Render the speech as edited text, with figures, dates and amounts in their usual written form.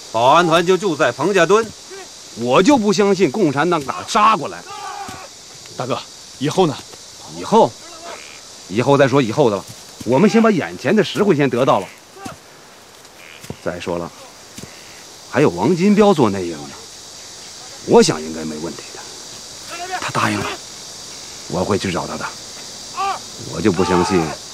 保安团就住在彭家墩，我就不相信共产党打杀过来。 大哥，以后呢？ 以后再说以后的了。我们先把眼前的实惠先得到了。再说了，还有王金彪做内应呢，我想应该没问题的。他答应了，我会去找他的。我就不相信